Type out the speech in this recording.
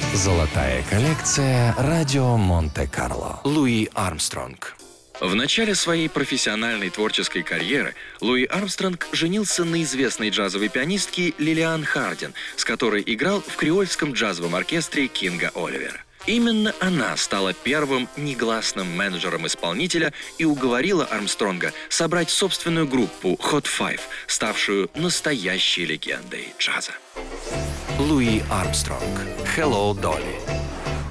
Золотая коллекция «Радио Монте-Карло». Луи Армстронг. В начале своей профессиональной творческой карьеры Луи Армстронг женился на известной джазовой пианистке Лилиан Хардин, с которой играл в креольском джазовом оркестре Кинга Оливера. Именно она стала первым негласным менеджером исполнителя и уговорила Армстронга собрать собственную группу Hot Five, ставшую настоящей легендой джаза. Луи Армстронг. Hello, Dolly.